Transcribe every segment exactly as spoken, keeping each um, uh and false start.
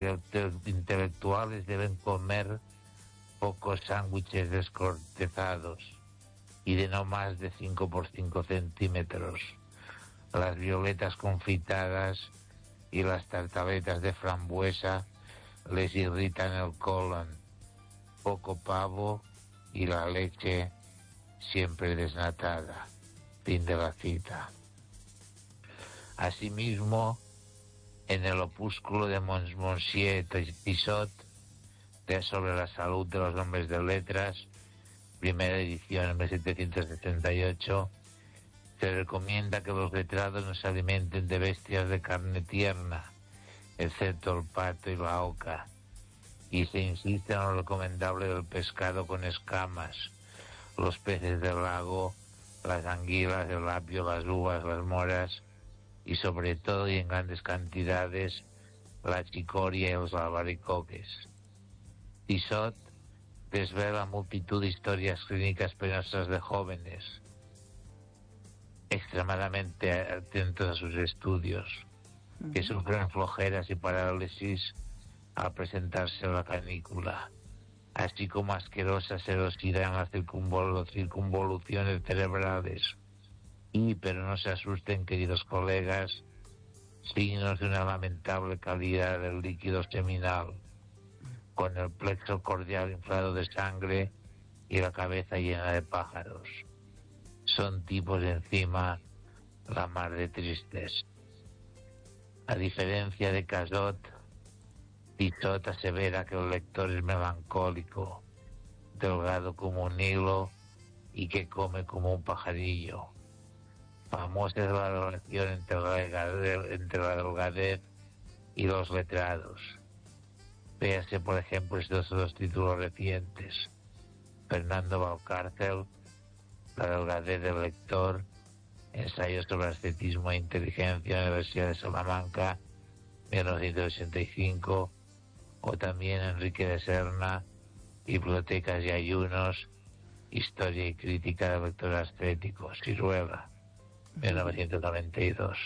Los intelectuales deben comer pocos sándwiches descortezados y de no más de cinco por cinco centímetros. Las violetas confitadas y las tartaletas de frambuesa les irritan el colon. Poco pavo y la leche siempre desnatada. Fin de la cita. Asimismo, en el opúsculo de Monsieur Tissot sobre la salud de los hombres de letras, primera edición en mil setecientos setenta y ocho, se recomienda que los letrados no se alimenten de bestias de carne tierna, excepto el pato y la oca, y se insiste en lo recomendable del pescado con escamas, los peces del lago, las anguilas, el apio, las uvas, las moras, y sobre todo y en grandes cantidades la chicoria y los albaricoques. Tissot desvela multitud de historias clínicas penosas de jóvenes, extremadamente atentos a sus estudios, uh-huh. que sufren flojeras y parálisis al presentarse a la canícula, así como asquerosa sedosidad en las circunvol- circunvoluciones cerebrales. Y, pero no se asusten, queridos colegas, signos de una lamentable calidad del líquido seminal, con el plexo cordial inflado de sangre y la cabeza llena de pájaros. Son tipos encima la mar de tristes. A diferencia de Cazot, Tissot asevera que el lector es melancólico, delgado como un hilo y que come como un pajarillo. Famosa es la relación entre la, entre la delgadez y los letrados. Véase, por ejemplo, estos dos títulos recientes. Fernando Valcárcel, La delgadez del lector, Ensayos sobre ascetismo e inteligencia, Universidad de Salamanca, mil novecientos ochenta y cinco, o también Enrique de Serna, Bibliotecas y ayunos, Historia y crítica del lector ascético, Siruela, mil novecientos noventa y dos.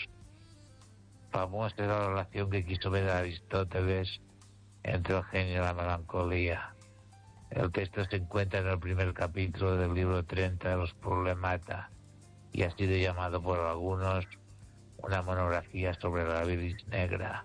Famosa es la relación que quiso ver Aristóteles entre el genio y la melancolía. El texto se encuentra en el primer capítulo del libro treinta de los Problemata y ha sido llamado por algunos una monografía sobre la bilis negra.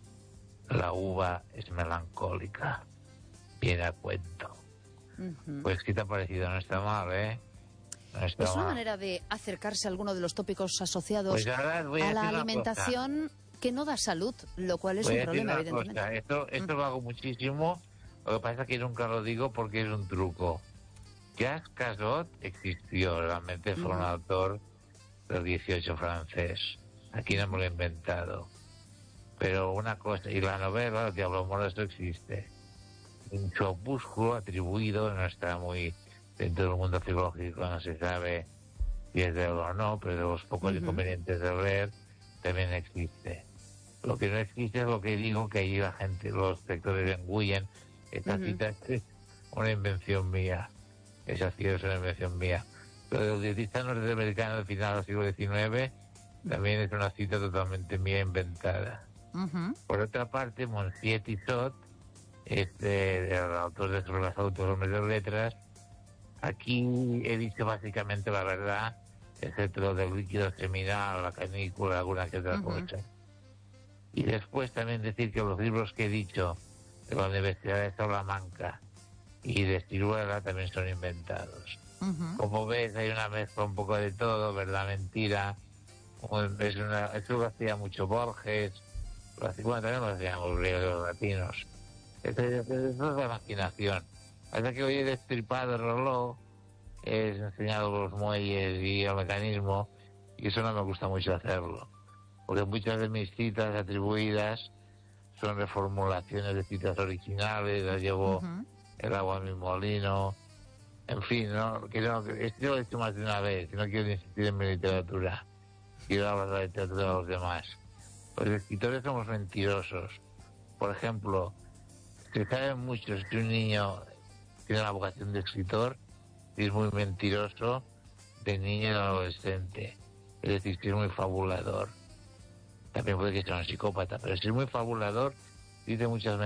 La uva es melancólica. Viene a cuento. Uh-huh. Pues, ¿qué te ha parecido? No está mal, ¿eh? No está es una mal. manera de acercarse a alguno de los tópicos asociados pues a, a la alimentación que no da salud, lo cual es voy un problema, evidentemente. Cosa. Esto, esto uh-huh. lo hago muchísimo, lo que pasa es que nunca lo digo porque es un truco. Jacques Cazot existió, realmente fue uh-huh. un autor del dieciocho francés. Aquí no me lo he inventado. Pero una cosa, y la novela, El Diablo Moroso, existe. En su opúsculo atribuido, no está muy dentro del mundo filológico, no se sabe si es de él o no, pero de los pocos uh-huh. inconvenientes de leer, también existe. Lo que no existe es lo que digo, que allí la gente, los lectores engullen. Esta uh-huh. cita es una invención mía. Esa cita es una invención mía. Lo del dietista norteamericano del final del siglo diecinueve también es una cita totalmente mía inventada. Uh-huh. Por otra parte, Monsieur Tissot, este, el autor de Sobre la salud de los hombres de letras, aquí he dicho básicamente la verdad, excepto lo del líquido seminal, la canícula, alguna que otra uh-huh. cosa. Y después también decir que los libros que he dicho de la Universidad de Salamanca y de Siruela también son inventados. Uh-huh. Como ves, hay una mezcla un poco de todo, verdad, mentira. Es una, eso lo hacía mucho Borges, lo hacía, bueno, también lo hacían los griegos y los latinos. Eso, eso, eso es la imaginación. Hasta que hoy he destripado el reloj, he enseñado los muelles y el mecanismo, y eso no me gusta mucho hacerlo. Porque muchas de mis citas atribuidas son reformulaciones de citas originales, las llevo uh-huh. el agua a mi molino, en fin, ¿no? Que no, esto lo he hecho más de una vez, no quiero insistir en mi literatura, quiero hablar de la literatura de los demás. Los escritores somos mentirosos. Por ejemplo, se sabe mucho si un niño tiene la vocación de escritor, si es muy mentiroso de niño y de adolescente, es decir, si es muy fabulador. También puede que sea un psicópata, pero si es muy fabulador, dice muchas